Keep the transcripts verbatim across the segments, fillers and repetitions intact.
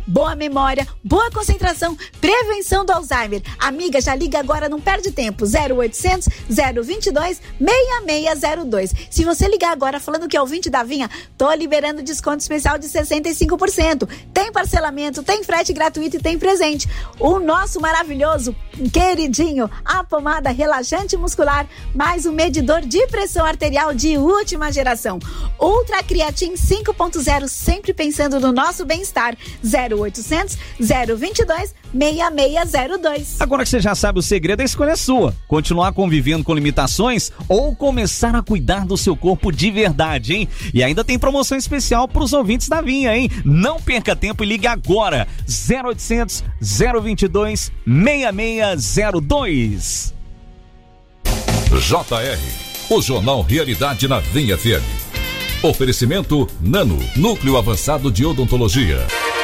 boa memória, boa concentração, prevenção do Alzheimer. Amiga, já liga agora, não perde tempo. zero oitocentos, zero vinte e dois, seis seis zero dois. Se você ligar agora falando que é ouvinte da Vinha, tô liberando desconto especial de sessenta e cinco por cento. Tem parcelamento, tem frete gratuito e tem presente. O nosso maravilhoso, queridinho, a pomada relaxante muscular, mais um medidor de pressão arterial de última geração. Ultra Creatine cinco ponto zero, sempre pensando no nosso bem-estar. zero oitocentos, zero vinte e dois, seis seis zero dois. Agora que você já sabe o segredo, a escolha é sua. Continuar convivendo com limitações ou começar a cuidar do seu corpo de verdade, hein? E ainda tem promoção especial para os ouvintes da Vinha, hein? Não perca tempo e ligue agora. zero oitocentos, zero vinte e dois, seis seis zero dois. J R, o Jornal Realidade na Vinha F M. Oferecimento Nano, Núcleo Avançado de Odontologia.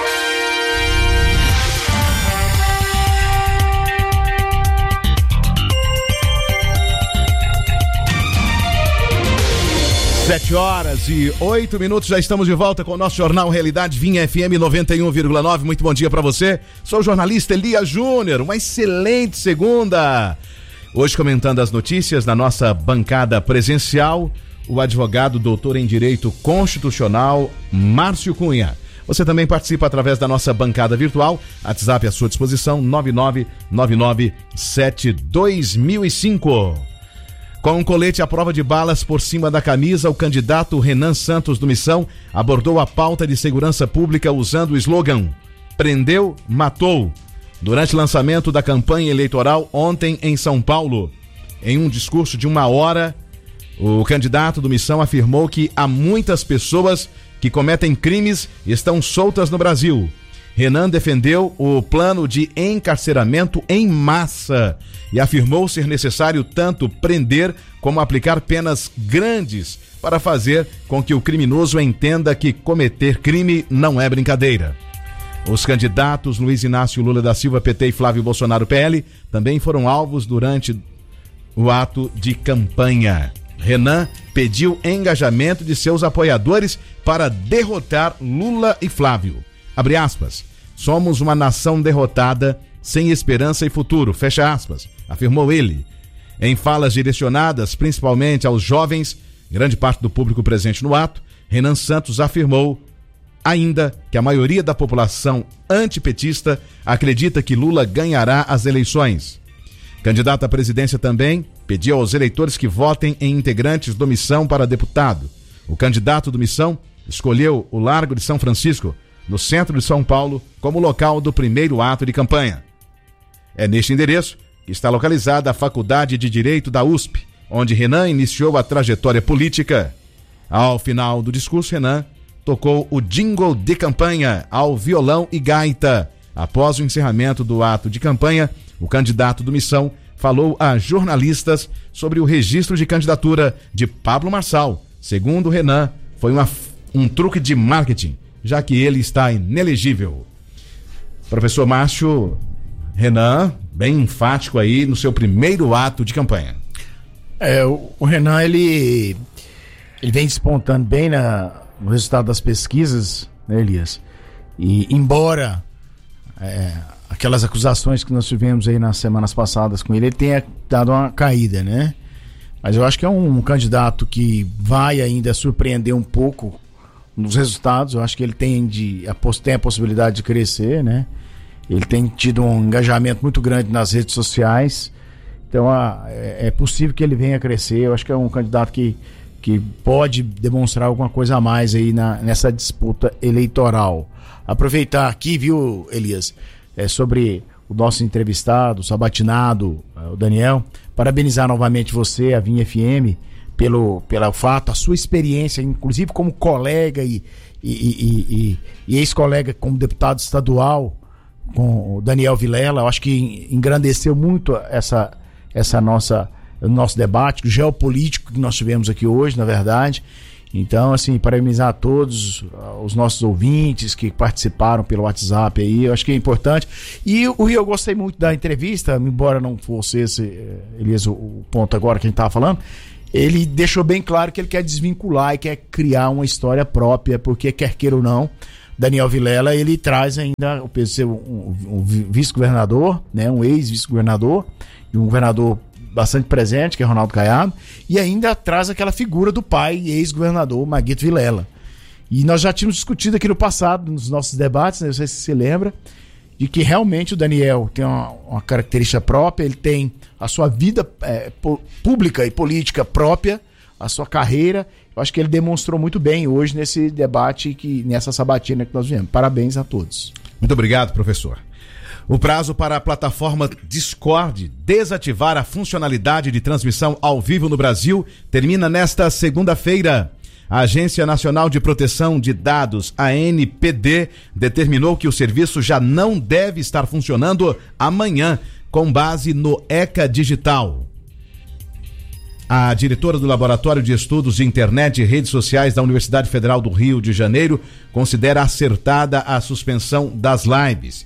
Sete horas e oito minutos, já estamos de volta com o nosso Jornal Realidade Vinha F M noventa e um vírgula nove. Muito bom dia para você. Sou o jornalista Elias Júnior. Uma excelente segunda. Hoje comentando as notícias na nossa bancada presencial, o advogado doutor em Direito Constitucional Márcio Cunha. Você também participa através da nossa bancada virtual, WhatsApp à sua disposição, nove nove nove nove sete dois mil e cinco. Com um colete à prova de balas por cima da camisa, o candidato Renan Santos do Missão abordou a pauta de segurança pública usando o slogan "Prendeu, matou", durante o lançamento da campanha eleitoral ontem em São Paulo. Em um discurso de uma hora, o candidato do Missão afirmou que há muitas pessoas que cometem crimes e estão soltas no Brasil. Renan defendeu o plano de encarceramento em massa e afirmou ser necessário tanto prender como aplicar penas grandes para fazer com que o criminoso entenda que cometer crime não é brincadeira. Os candidatos Luiz Inácio Lula da Silva, P T, e Flávio Bolsonaro, P L, também foram alvos durante o ato de campanha. Renan pediu engajamento de seus apoiadores para derrotar Lula e Flávio. Abre aspas, somos uma nação derrotada, sem esperança e futuro, fecha aspas, afirmou ele. Em falas direcionadas principalmente aos jovens, grande parte do público presente no ato, Renan Santos afirmou ainda que a maioria da população antipetista acredita que Lula ganhará as eleições. Candidato à presidência também pediu aos eleitores que votem em integrantes do Missão para deputado. O candidato do Missão escolheu o Largo de São Francisco, no centro de São Paulo, como local do primeiro ato de campanha. É neste endereço que está localizada a Faculdade de Direito da U S P, onde Renan iniciou a trajetória política. Ao final do discurso, Renan tocou o jingle de campanha ao violão e gaita. Após o encerramento do ato de campanha, o candidato do Missão falou a jornalistas sobre o registro de candidatura de Pablo Marçal. Segundo Renan, foi uma, um truque de marketing, já que ele está inelegível. Professor Márcio, Renan, bem enfático aí no seu primeiro ato de campanha. É, o, o Renan, ele, ele vem despontando bem na, no resultado das pesquisas, né, Elias? E embora é, aquelas acusações que nós tivemos aí nas semanas passadas com ele, ele tenha dado uma caída, né? Mas eu acho que é um, um candidato que vai ainda surpreender um pouco nos resultados. Eu acho que ele tem, de, tem a possibilidade de crescer, né? Ele tem tido um engajamento muito grande nas redes sociais. Então a, é, é possível que ele venha a crescer. Eu acho que é um candidato que, que pode demonstrar alguma coisa a mais aí na, nessa disputa eleitoral. Aproveitar aqui, viu, Elias, é, sobre o nosso entrevistado, o sabatinado, o Daniel, parabenizar novamente você, a Vinha F M, pelo, pelo fato, a sua experiência, inclusive como colega e, e, e, e, e ex-colega como deputado estadual, com o Daniel Vilela. Eu acho que engrandeceu muito essa, essa nossa, o nosso debate geopolítico que nós tivemos aqui hoje, na verdade. Então, assim, parabenizar a todos os nossos ouvintes que participaram pelo WhatsApp aí, eu acho que é importante. E eu, eu gostei muito da entrevista, embora não fosse esse, Elias, o ponto agora que a gente estava falando. Ele deixou bem claro que ele quer desvincular e quer criar uma história própria, porque quer queira ou não, Daniel Vilela, ele traz ainda o P C, um, um, um vice-governador, né, um ex-vice-governador, e um governador bastante presente, que é Ronaldo Caiado, e ainda traz aquela figura do pai, ex-governador Maguito Vilela. E nós já tínhamos discutido aqui no passado, nos nossos debates, né, não sei se você lembra, de que realmente o Daniel tem uma, uma característica própria, ele tem a sua vida é, pública e política própria, a sua carreira. Eu acho que ele demonstrou muito bem hoje nesse debate, que, nessa sabatina que nós viemos. Parabéns a todos. Muito obrigado, professor. O prazo para a plataforma Discord desativar a funcionalidade de transmissão ao vivo no Brasil termina nesta segunda-feira. A Agência Nacional de Proteção de Dados, a A N P D, determinou que o serviço já não deve estar funcionando amanhã, com base no ECA Digital. A diretora do Laboratório de Estudos de Internet e Redes Sociais da Universidade Federal do Rio de Janeiro considera acertada a suspensão das lives.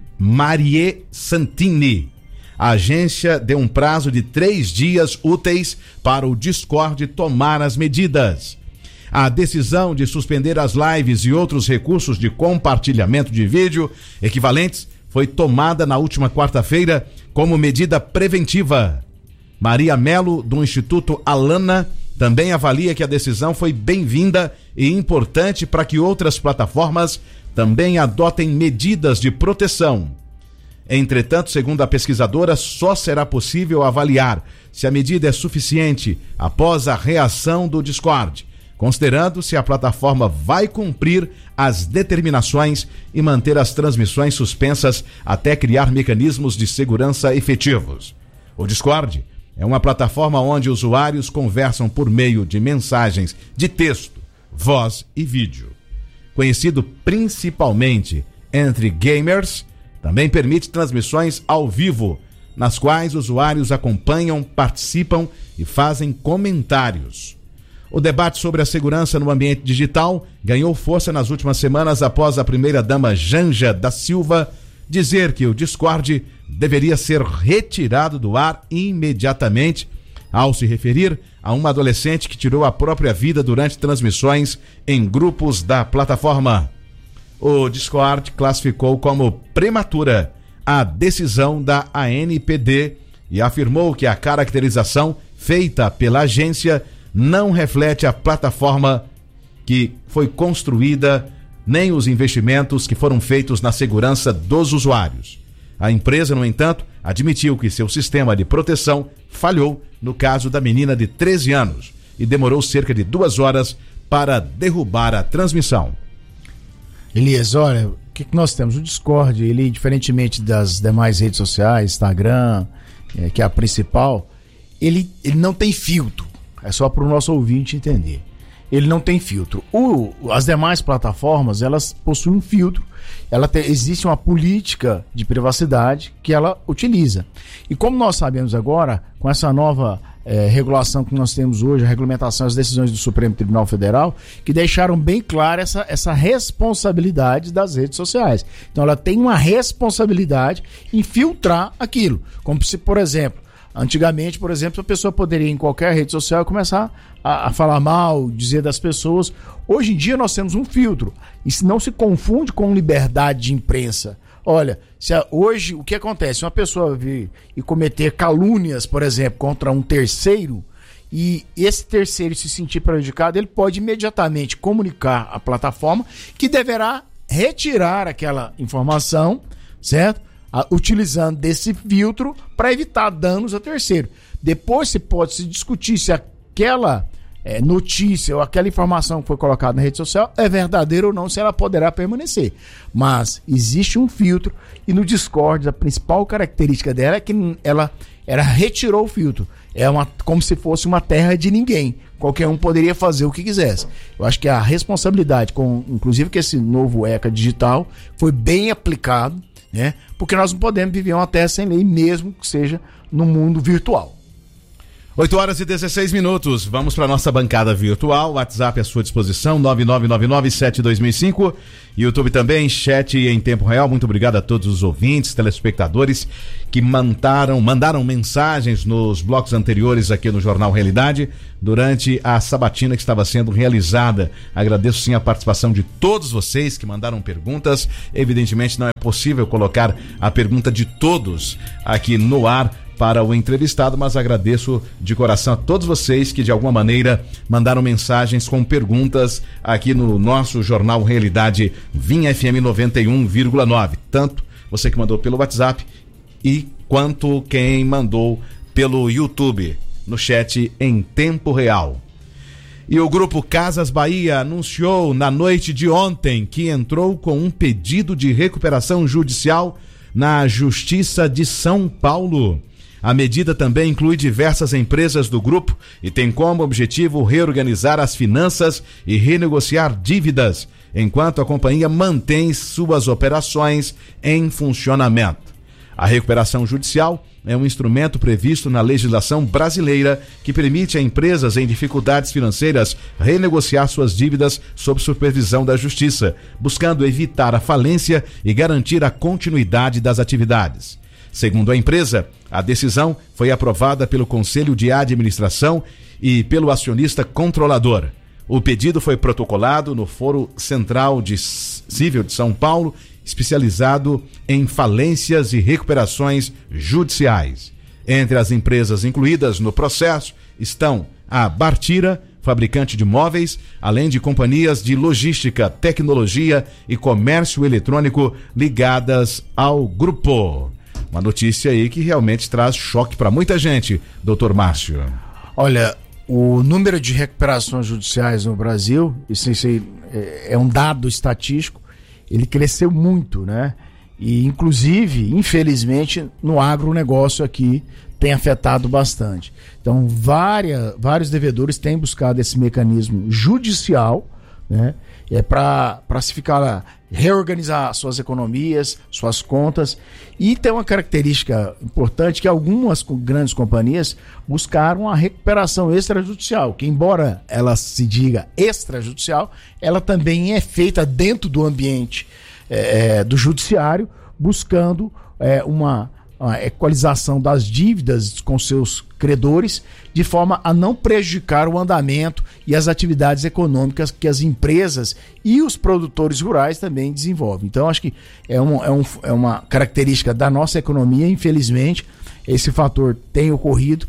Marie Santini. A agência deu um prazo de três dias úteis para o Discord tomar as medidas. A decisão de suspender as lives e outros recursos de compartilhamento de vídeo equivalentes foi tomada na última quarta-feira como medida preventiva. Maria Melo, do Instituto Alana, também avalia que a decisão foi bem-vinda e importante para que outras plataformas também adotem medidas de proteção. Entretanto, segundo a pesquisadora, só será possível avaliar se a medida é suficiente após a reação do Discord, considerando se a plataforma vai cumprir as determinações e manter as transmissões suspensas até criar mecanismos de segurança efetivos. O Discord é uma plataforma onde usuários conversam por meio de mensagens de texto, voz e vídeo. Conhecido principalmente entre gamers, também permite transmissões ao vivo, nas quais usuários acompanham, participam e fazem comentários. O debate sobre a segurança no ambiente digital ganhou força nas últimas semanas após a primeira-dama Janja da Silva dizer que o Discord deveria ser retirado do ar imediatamente, ao se referir a uma adolescente que tirou a própria vida durante transmissões em grupos da plataforma. O Discord classificou como prematura a decisão da A N P D e afirmou que a caracterização feita pela agência não reflete a plataforma que foi construída, nem os investimentos que foram feitos na segurança dos usuários. A empresa, no entanto, admitiu que seu sistema de proteção falhou no caso da menina de treze anos e demorou cerca de duas horas para derrubar a transmissão. Elias, olha, o que, que nós temos? O Discord, ele, diferentemente das demais redes sociais, Instagram, é, que é a principal, ele, ele não tem filtro. É só para o nosso ouvinte entender. Ele não tem filtro. O, as demais plataformas, elas possuem um filtro. Ela te, existe uma política de privacidade que ela utiliza. E como nós sabemos agora, com essa nova é, regulação que nós temos hoje, a regulamentação, as decisões do Supremo Tribunal Federal, que deixaram bem clara essa, essa responsabilidade das redes sociais. Então ela tem uma responsabilidade em filtrar aquilo. Como se, por exemplo, antigamente, por exemplo, a pessoa poderia em qualquer rede social começar a, a falar mal, dizer das pessoas. Hoje em dia nós temos um filtro. Isso não se confunde com liberdade de imprensa. Olha, se a, hoje o que acontece? Se uma pessoa vir e cometer calúnias, por exemplo, contra um terceiro, e esse terceiro se sentir prejudicado, ele pode imediatamente comunicar à plataforma que deverá retirar aquela informação, certo? Utilizando desse filtro para evitar danos a terceiro. Depois se pode se discutir se aquela é, notícia ou aquela informação que foi colocada na rede social é verdadeira ou não, se ela poderá permanecer. Mas existe um filtro e no Discord a principal característica dela é que ela, ela retirou o filtro. É uma, como se fosse uma terra de ninguém. Qualquer um poderia fazer o que quisesse. Eu acho que a responsabilidade, com, inclusive que esse novo ECA digital, foi bem aplicado, né? Porque nós não podemos viver uma terra sem lei, mesmo que seja no mundo virtual. oito horas e dezesseis minutos, vamos para nossa bancada virtual, WhatsApp à sua disposição, nove nove nove nove sete dois mil e cinco, YouTube também, chat em tempo real. Muito obrigado a todos os ouvintes, telespectadores que mandaram, mandaram mensagens nos blocos anteriores aqui no Jornal Realidade, durante a sabatina que estava sendo realizada. Agradeço sim a participação de todos vocês que mandaram perguntas. Evidentemente não é possível colocar a pergunta de todos aqui no ar para o entrevistado, mas agradeço de coração a todos vocês que de alguma maneira mandaram mensagens com perguntas aqui no nosso Jornal Realidade Vinha F M noventa e um vírgula nove. Tanto você que mandou pelo WhatsApp e quanto quem mandou pelo YouTube, no chat em tempo real. E o Grupo Casas Bahia anunciou na noite de ontem que entrou com um pedido de recuperação judicial na Justiça de São Paulo. A medida também inclui diversas empresas do grupo e tem como objetivo reorganizar as finanças e renegociar dívidas, enquanto a companhia mantém suas operações em funcionamento. A recuperação judicial é um instrumento previsto na legislação brasileira que permite a empresas em dificuldades financeiras renegociar suas dívidas sob supervisão da Justiça, buscando evitar a falência e garantir a continuidade das atividades. Segundo a empresa, a decisão foi aprovada pelo Conselho de Administração e pelo acionista controlador. O pedido foi protocolado no Foro Central de Cível de São Paulo, especializado em falências e recuperações judiciais. Entre as empresas incluídas no processo estão a Bartira, fabricante de móveis, além de companhias de logística, tecnologia e comércio eletrônico ligadas ao grupo. Uma notícia aí que realmente traz choque para muita gente, doutor Márcio. Olha, o número de recuperações judiciais no Brasil, isso, isso é um dado estatístico, ele cresceu muito, né? E inclusive, infelizmente, no agronegócio aqui tem afetado bastante. Então, várias, vários devedores têm buscado esse mecanismo judicial, né? É para se ficar lá, reorganizar suas economias, suas contas. E tem uma característica importante que algumas grandes companhias buscaram a recuperação extrajudicial, que embora ela se diga extrajudicial, ela também é feita dentro do ambiente é, do judiciário, buscando é, uma, uma equalização das dívidas com seus credores, de forma a não prejudicar o andamento e as atividades econômicas que as empresas e os produtores rurais também desenvolvem. Então, acho que é, um, é, um, é uma característica da nossa economia, infelizmente, esse fator tem ocorrido,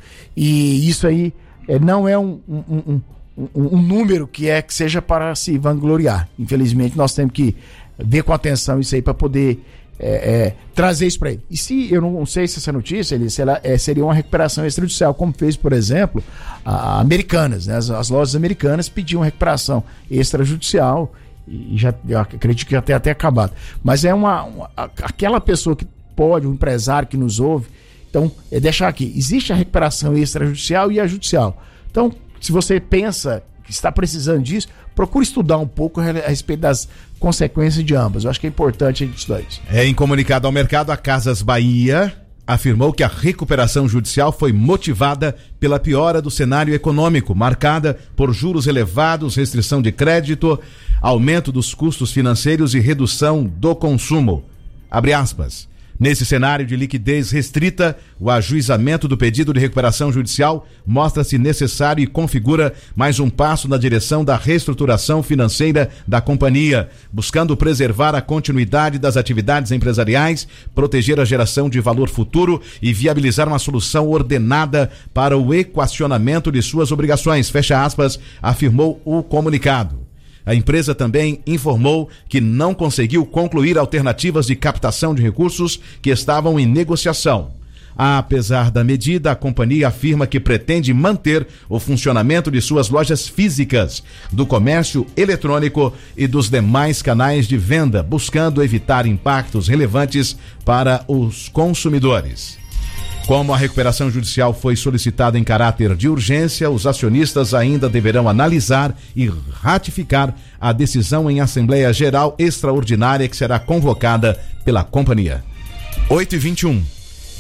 e isso aí é, não é um, um, um, um, um número que é que seja para se vangloriar. Infelizmente, nós temos que ver com atenção isso aí para poder É, é, trazer isso para ele. E se, eu não sei se essa notícia ele, se ela, é, seria uma recuperação extrajudicial, como fez, por exemplo, a, a Americanas, né? as, as lojas americanas pediam recuperação extrajudicial e já, eu acredito que já tem até acabado. Mas é uma, uma aquela pessoa que pode, um empresário que nos ouve, então, é deixar aqui, existe a recuperação extrajudicial e a judicial. Então, se você pensa que está precisando disso, procure estudar um pouco a respeito das consequências de ambas. Eu acho que é importante a gente estudar isso. É, em comunicado ao mercado, a Casas Bahia afirmou que a recuperação judicial foi motivada pela piora do cenário econômico, marcada por juros elevados, restrição de crédito, aumento dos custos financeiros e redução do consumo. Abre aspas. Nesse cenário de liquidez restrita, o ajuizamento do pedido de recuperação judicial mostra-se necessário e configura mais um passo na direção da reestruturação financeira da companhia, buscando preservar a continuidade das atividades empresariais, proteger a geração de valor futuro e viabilizar uma solução ordenada para o equacionamento de suas obrigações, fecha aspas, afirmou o comunicado. A empresa também informou que não conseguiu concluir alternativas de captação de recursos que estavam em negociação. Apesar da medida, a companhia afirma que pretende manter o funcionamento de suas lojas físicas, do comércio eletrônico e dos demais canais de venda, buscando evitar impactos relevantes para os consumidores. Como a recuperação judicial foi solicitada em caráter de urgência, os acionistas ainda deverão analisar e ratificar a decisão em Assembleia Geral Extraordinária que será convocada pela companhia. oito e vinte e um.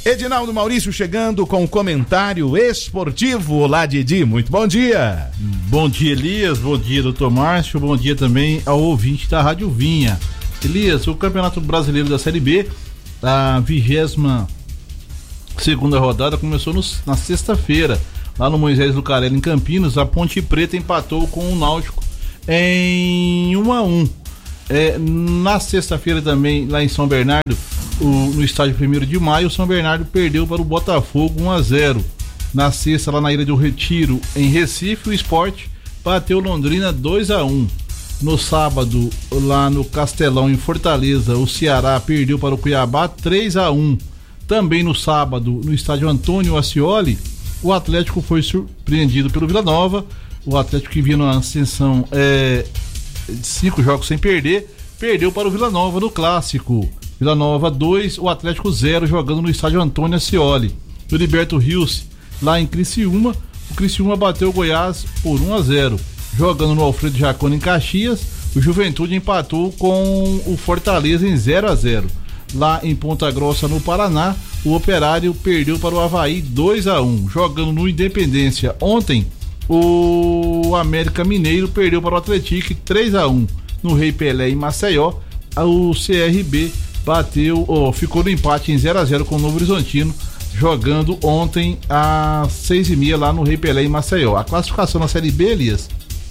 Edinaldo Maurício chegando com um comentário esportivo. Olá, Didi, muito bom dia. Bom dia, Elias, bom dia, doutor Márcio, bom dia também ao ouvinte da Rádio Vinha. Elias, o Campeonato Brasileiro da Série B, a vigésima segunda rodada começou no, na sexta-feira, lá no Moisés Lucarelli, em Campinas. A Ponte Preta empatou com o Náutico em um a um. É, na sexta-feira também, lá em São Bernardo, o, no estádio primeiro de maio, o São Bernardo perdeu para o Botafogo um a zero. Na sexta, lá na Ilha do Retiro, em Recife, o Sport bateu Londrina dois a um. No sábado, lá no Castelão, em Fortaleza, o Ceará perdeu para o Cuiabá três a um. Também no sábado, no estádio Antônio Ascioli, o Atlético foi surpreendido pelo Vila Nova. O Atlético, que vinha numa ascensão é, de cinco jogos sem perder, perdeu para o Vila Nova no Clássico. Vila Nova dois, o Atlético zero, jogando no estádio Antônio Ascioli. O Heriberto Rios, lá em Criciúma, o Criciúma bateu o Goiás por um a zero. Jogando no Alfredo Jaconi, em Caxias, o Juventude empatou com o Fortaleza em zero a zero. Lá em Ponta Grossa, no Paraná, o Operário perdeu para o Avaí dois a um. Jogando no Independência ontem, o América Mineiro perdeu para o Atlético três a um. No Rei Pelé, em Maceió, o C R B bateu, oh, ficou no empate em zero a zero com o Novo Horizontino, jogando ontem às seis e meia lá no Rei Pelé, em Maceió. A classificação na Série B, Elias,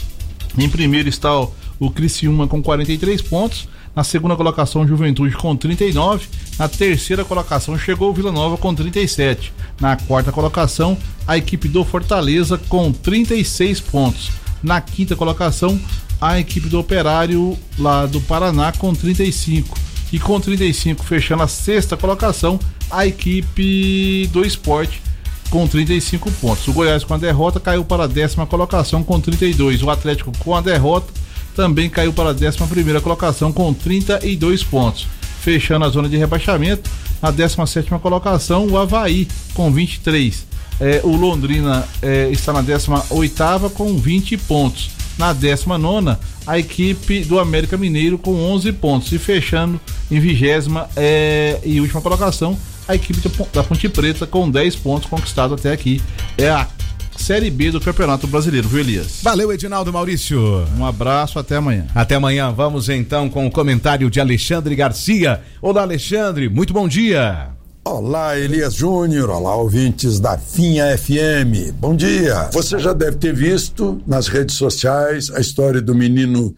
em primeiro está o, o Criciúma com quarenta e três pontos. Na segunda colocação, Juventude com trinta e nove. Na terceira colocação chegou o Vila Nova com trinta e sete. Na quarta colocação, a equipe do Fortaleza com trinta e seis pontos. Na quinta colocação, a equipe do Operário lá do Paraná com trinta e cinco. E com trinta e cinco, fechando a sexta colocação, a equipe do Sport com trinta e cinco pontos. O Goiás, com a derrota, caiu para a décima colocação com trinta e dois. O Atlético, com a derrota, também caiu para a décima primeira colocação com trinta e dois pontos. Fechando a zona de rebaixamento, na décima sétima colocação, o Avaí com vinte e três. É, o Londrina é, está na décima oitava com vinte pontos. Na décima nona, a equipe do América Mineiro com onze pontos. E fechando em vigésima é, e última colocação, a equipe da Ponte Preta com dez pontos conquistados até aqui. É a Série B do Campeonato Brasileiro, viu, Elias? Valeu, Edinaldo Maurício. Um abraço, até amanhã. Até amanhã. Vamos então com o comentário de Alexandre Garcia. Olá, Alexandre, muito bom dia. Olá, Elias Júnior, olá, ouvintes da Vinha F M, bom dia. Você já deve ter visto nas redes sociais a história do menino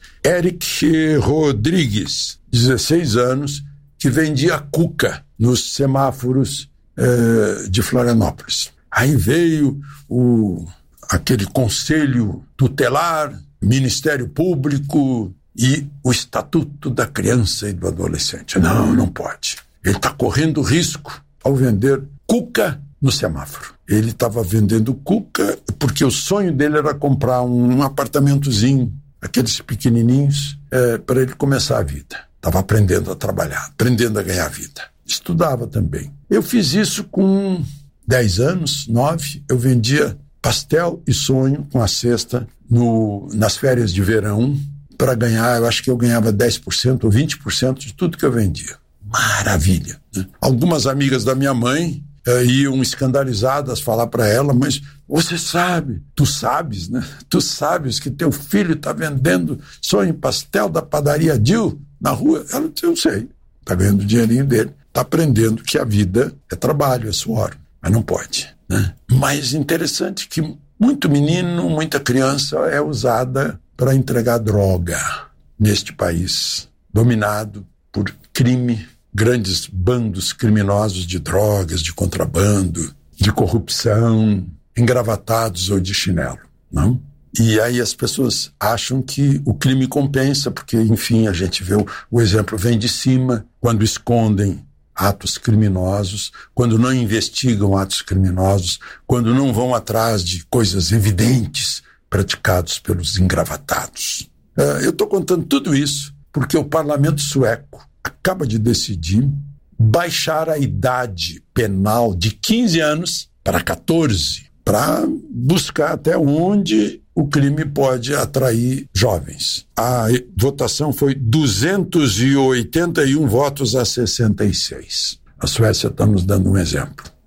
Eric Rodrigues, dezesseis anos, que vendia cuca nos semáforos eh, de Florianópolis. Aí veio o, aquele conselho tutelar, Ministério Público e o Estatuto da Criança e do Adolescente. Não, não pode. Ele está correndo risco ao vender cuca no semáforo. Ele estava vendendo cuca porque o sonho dele era comprar um, um apartamentozinho, aqueles pequenininhos, é, para ele começar a vida. Estava aprendendo a trabalhar, aprendendo a ganhar vida. Estudava também. Eu fiz isso com dez anos, nove. Eu vendia pastel e sonho com a cesta no, nas férias de verão para ganhar, eu acho que eu ganhava dez por cento ou vinte por cento de tudo que eu vendia. Maravilha, né? Algumas amigas da minha mãe eh, iam escandalizadas falar para ela, mas você sabe, tu sabes, né? Tu sabes que teu filho está vendendo sonho e pastel da padaria Dil na rua? Ela disse, eu sei, está ganhando o dinheirinho dele, está aprendendo que a vida é trabalho, é suor, mas não pode, né? Mas interessante que muito menino, muita criança é usada para entregar droga neste país dominado por crime, grandes bandos criminosos de drogas, de contrabando, de corrupção, engravatados ou de chinelo, não? E aí as pessoas acham que o crime compensa, porque, enfim, a gente vê o, o exemplo vem de cima, quando escondem atos criminosos, quando não investigam atos criminosos, quando não vão atrás de coisas evidentes praticados pelos engravatados. Uh, eu estou contando tudo isso porque o parlamento sueco acaba de decidir baixar a idade penal de quinze anos para catorze, para buscar até onde o crime pode atrair jovens. A votação foi duzentos e oitenta e um votos a sessenta e seis. A Suécia está nos dando um exemplo.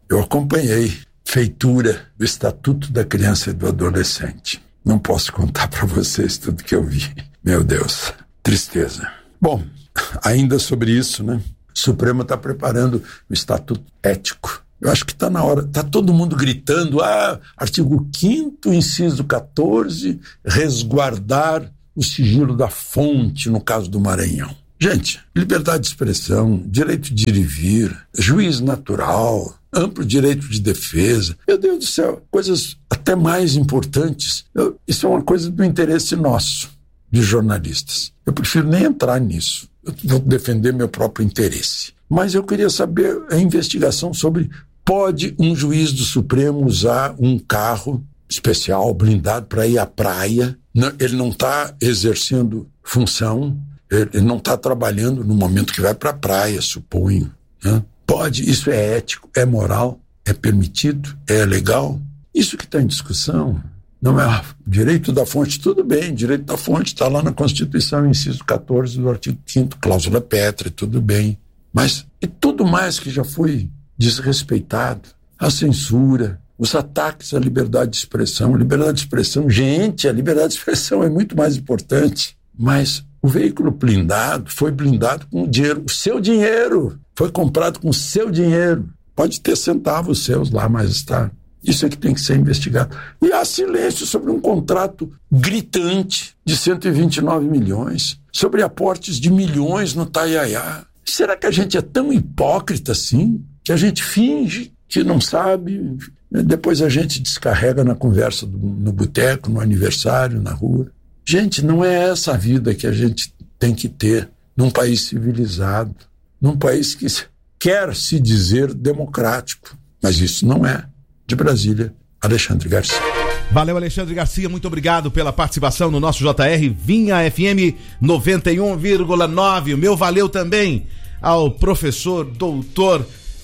eu acompanhei feitura do Estatuto da Criança e do Adolescente. Não posso contar para vocês tudo que eu vi. Meu Deus, tristeza. Bom, ainda sobre isso, né? O Supremo está preparando o Estatuto Ético. Eu acho que está na hora, está todo mundo gritando, ah, artigo quinto, inciso quatorze, resguardar o sigilo da fonte no caso do Maranhão. Gente, liberdade de expressão, direito de ir e vir, juiz natural, amplo direito de defesa. Meu Deus do céu, coisas até mais importantes. Eu, isso é uma coisa do interesse nosso, de jornalistas. Eu prefiro nem entrar nisso. Eu vou defender meu próprio interesse. Mas eu queria saber a investigação sobre pode um juiz do Supremo usar um carro especial, blindado, para ir à praia. Não, ele não está exercendo função, ele não está trabalhando no momento que vai para a praia, suponho. Né? Pode, isso é ético, é moral, é permitido, é legal. Isso que está em discussão não é direito da fonte, tudo bem, direito da fonte está lá na Constituição, inciso quatorze do artigo quinto, cláusula pétrea, tudo bem. Mas e tudo mais que já foi desrespeitado, a censura, os ataques à liberdade de expressão, liberdade de expressão, gente, a liberdade de expressão é muito mais importante, mas o veículo blindado foi blindado com o dinheiro, o seu dinheiro, foi comprado com o seu dinheiro, pode ter centavos seus lá, mas está, isso é que tem que ser investigado. E há silêncio sobre um contrato gritante de cento e vinte e nove milhões, sobre aportes de milhões no Taiaiá. Será que a gente é tão hipócrita assim, que a gente finge que não sabe, depois a gente descarrega na conversa do, no boteco, no aniversário, na rua? Gente, não é essa a vida que a gente tem que ter num país civilizado, num país que quer se dizer democrático, mas isso não é. De Brasília, Alexandre Garcia. Valeu, Alexandre Garcia, muito obrigado pela participação no nosso J R Vinha F M noventa e um vírgula nove. O meu valeu também ao professor doutor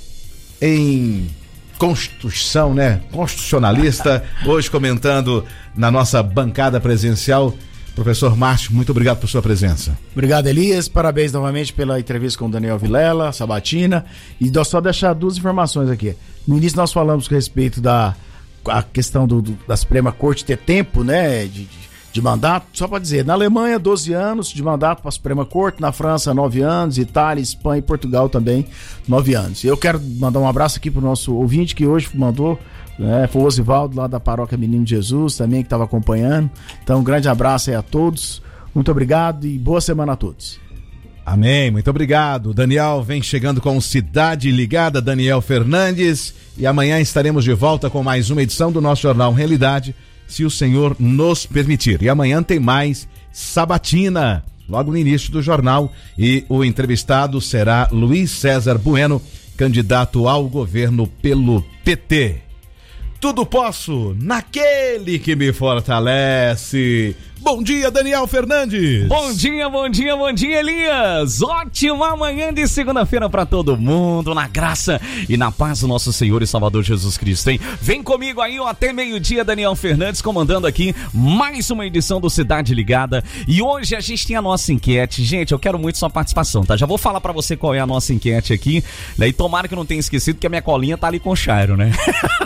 em Constituição, né? Constitucionalista, hoje comentando na nossa bancada presencial. Professor Márcio, muito obrigado por sua presença. Obrigado, Elias. Parabéns novamente pela entrevista com o Daniel Vilela, Sabatina. E só deixar duas informações aqui. No início nós falamos a respeito da a questão do, do, da Suprema Corte ter tempo, né, de, de, de mandato. Só para dizer, na Alemanha, doze anos de mandato para a Suprema Corte, na França, nove anos, Itália, Espanha e Portugal também, nove anos. Eu quero mandar um abraço aqui para o nosso ouvinte que hoje mandou, né, foi o Osivaldo lá da Paróquia Menino Jesus também, que estava acompanhando. Então, um grande abraço aí a todos, muito obrigado e boa semana a todos. Amém, muito obrigado. Daniel vem chegando com Cidade Ligada, Daniel Fernandes, e amanhã estaremos de volta com mais uma edição do nosso Jornal Realidade, se o Senhor nos permitir. E amanhã tem mais Sabatina, logo no início do jornal, e o entrevistado será Luiz César Bueno, candidato ao governo pelo P T. Tudo posso naquele que me fortalece. Bom dia, Daniel Fernandes. Bom dia, bom dia, bom dia, Elias. Ótima manhã de segunda-feira pra todo mundo, na graça e na paz do nosso Senhor e Salvador Jesus Cristo, hein? Vem comigo aí, ó, até meio-dia, Daniel Fernandes comandando aqui mais uma edição do Cidade Ligada. E hoje a gente tem a nossa enquete. Gente, eu quero muito sua participação, tá? Já vou falar pra você qual é a nossa enquete aqui, né? E tomara que eu não tenha esquecido que a minha colinha tá ali com o Chairo, né?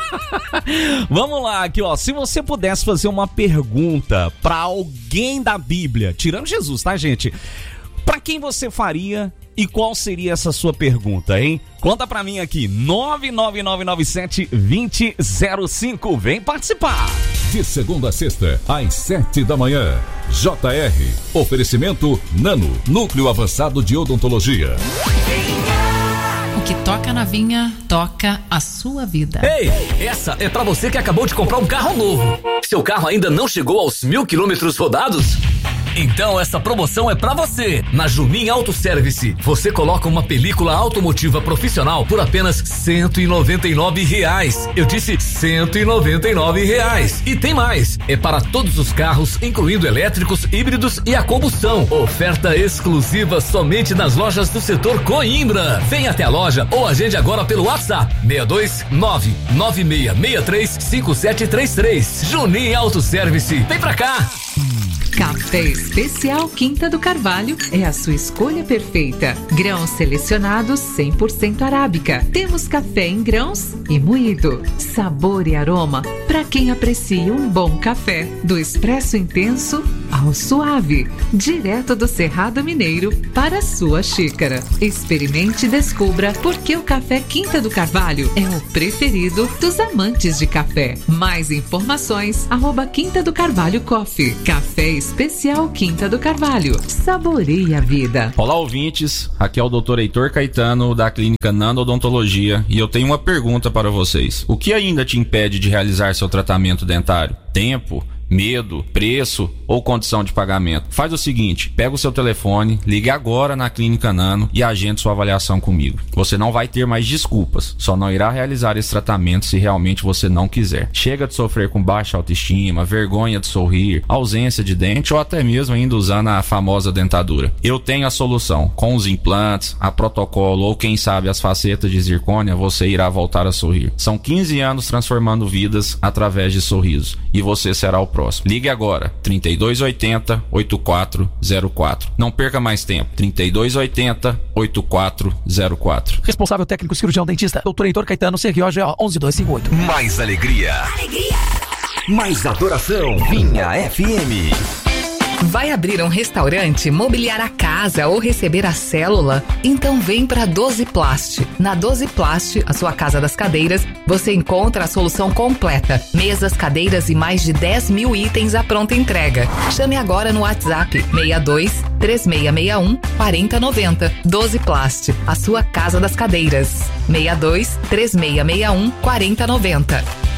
Vamos lá, aqui, ó. Se você pudesse fazer uma pergunta pra alguém da Bíblia, tirando Jesus, tá, gente? Pra quem você faria e qual seria essa sua pergunta, hein? Conta pra mim aqui, nove nove nove nove sete dois zero zero cinco. Vem participar! De segunda a sexta, às sete da manhã. J R. Oferecimento Nano, Núcleo Avançado de Odontologia. O que toca na vinha, toca a sua vida. Ei, essa é pra você que acabou de comprar um carro novo. Seu carro ainda não chegou aos mil quilômetros rodados? Então essa promoção é pra você. Na Jumin Auto Service, você coloca uma película automotiva profissional por apenas cento e noventa e nove reais. Eu disse cento e noventa e nove reais. E tem mais. É para todos os carros, incluindo elétricos, híbridos e a combustão. Oferta exclusiva somente nas lojas do setor Coimbra. Vem até a loja ou agende agora pelo WhatsApp seis dois nove nove seis seis três cinco sete três três. Junin Auto Service. Vem pra cá. Café Especial Quinta do Carvalho é a sua escolha perfeita. Grãos selecionados cem por cento arábica. Temos café em grãos e moído. Sabor e aroma para quem aprecia um bom café. Do expresso intenso ao suave. Direto do Cerrado Mineiro para a sua xícara. Experimente e descubra por que o café Quinta do Carvalho é o preferido dos amantes de café. Mais informações, arroba Quinta do Carvalho Coffee. Café Especial Quinta do Carvalho. Saboreie a vida. Olá, ouvintes. Aqui é o doutor Heitor Caetano, da Clínica Nano Odontologia, e eu tenho uma pergunta para vocês. O que ainda te impede de realizar seu tratamento dentário? Tempo? Medo, preço ou condição de pagamento? Faz o seguinte, pega o seu telefone, ligue agora na Clínica Nano e agende sua avaliação comigo. Você não vai ter mais desculpas, só não irá realizar esse tratamento se realmente você não quiser. Chega de sofrer com baixa autoestima, vergonha de sorrir, ausência de dente ou até mesmo ainda usando a famosa dentadura. Eu tenho a solução. Com os implantes, a protocolo ou quem sabe as facetas de zircônia, você irá voltar a sorrir. São quinze anos transformando vidas através de sorrisos e você será o próximo. Ligue agora, trinta e dois oitenta, oitenta e quatro zero quatro. Não perca mais tempo, trinta e dois oitenta, oitenta e quatro zero quatro. Responsável técnico cirurgião dentista, doutor Heitor Caetano, C R O G O um dois cinco oito. Mais alegria. Alegria. Mais adoração. Vinha F M. Vai abrir um restaurante, mobiliar a casa ou receber a célula? Então vem para doze Plast. Na doze Plast, a sua casa das cadeiras, você encontra a solução completa. Mesas, cadeiras e mais de dez mil itens à pronta entrega. Chame agora no WhatsApp seis dois, três seis seis um, quatro zero nove zero. doze Plast, a sua casa das cadeiras. seis dois, três seis seis um, quatro zero nove zero.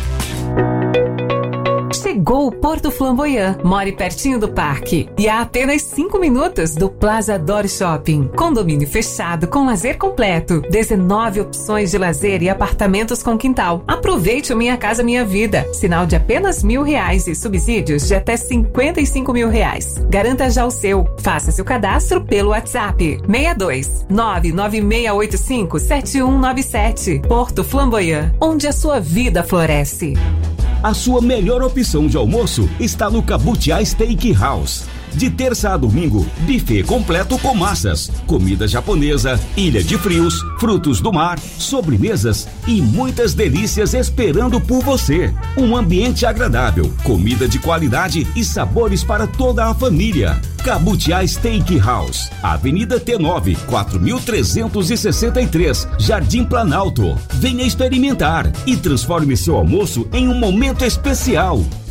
Chegou o Porto Flamboyant. More pertinho do parque e a apenas cinco minutos do Plaza Dor Shopping. Condomínio fechado com lazer completo. dezenove opções de lazer e apartamentos com quintal. Aproveite o Minha Casa Minha Vida. Sinal de apenas mil reais e subsídios de até cinquenta e cinco mil reais. Garanta já o seu. Faça seu cadastro pelo WhatsApp. seis dois, nove nove seis oito cinco, sete um nove sete. Porto Flamboyant, onde a sua vida floresce. A sua melhor opção de almoço está no Cabutiá Steakhouse. De terça a domingo, buffet completo com massas, comida japonesa, ilha de frios, frutos do mar, sobremesas e muitas delícias esperando por você. Um ambiente agradável, comida de qualidade e sabores para toda a família. Cabutiá Steakhouse, Avenida T nove, quatro mil trezentos e sessenta e três, Jardim Planalto. Venha experimentar e transforme seu almoço em um momento especial.